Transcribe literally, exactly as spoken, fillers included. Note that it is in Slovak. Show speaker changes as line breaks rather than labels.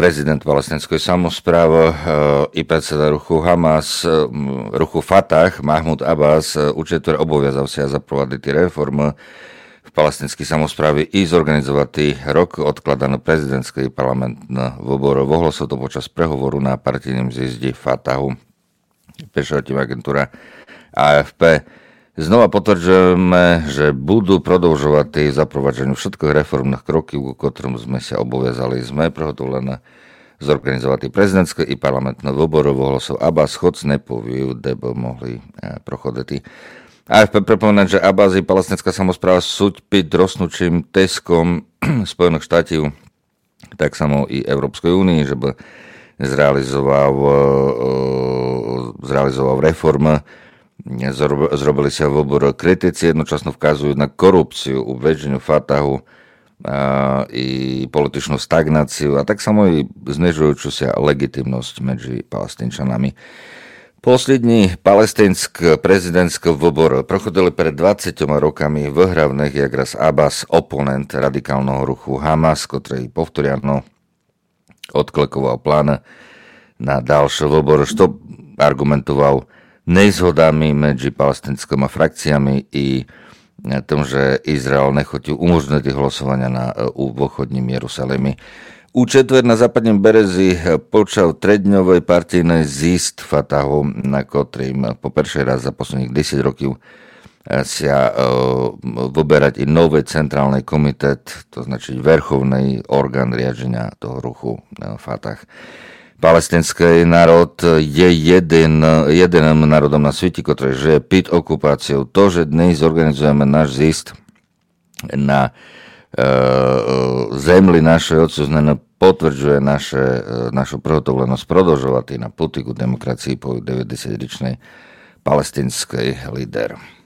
prezident palestinskej samosprávy i predseda ruchu Hamas, ruchu Fatah, Mahmud Abbas, učetver obaviazal sa zaprovaditi reform v palestinskej samosprávy i zorganizovati rok odkladanú prezidentský parlamentný vobor. Vohlo sa to počas prehovoru na partijnom zjezde Fatahu. Píše tým agentúra á ef pé. Znova potvrdzujeme, že budú продовжувати запровадження všetkých reformných krokів, у котрому sme sa обов'язали. Sme приготовлені зорганізувати президентські і парламентні вибори, оголосив Аббас, хоч не повів, де б могли проходити. á ef pé pripomína, že Abbas i palestinská samospráva sú pід rostnúčim teskom Spojených štátov, tak samo i Európskej únii, že by zrealizoval, zrealizoval reformy. Zrobili sa vobor kritici, jednočasno vkazujú na korupciu u vedeniu Fatahu a, i političnú stagnáciu a tak samo i znižujúcu sa legitimnosť medzi palestínčanami. Poslední palestinský prezidentský vobor prochodili pred dvadsiatimi rokami v hlavných jak raz Abbas, oponent radikálneho ruchu Hamas, ktorý povtoriano odklekoval plán na ďalší vobor, što argumentoval nezhodami medzi palestinskými frakciami i tom, že Izrael nechotil umožniť hlasovania na východním Jeruzalemi. U četvrť na západním berezi počal tredňovej partijnej zjist Fatahu, na ktorým po prvý raz za posledných desať rokov sa vyberať i nový centrálny komitet, to značí vrchovný orgán riadenia toho ruchu Fatah. Palestinský národ je jeden, jediným národom na svete, ktorý žije pod okupáciou. To, že dnes organizujeme náš zjist na e, zemli našej odsúznené, potvrdzuje naše, našu prihotovlenosť продовжувати na politiku demokracii po deväťdesiatročnej palestinskej líder.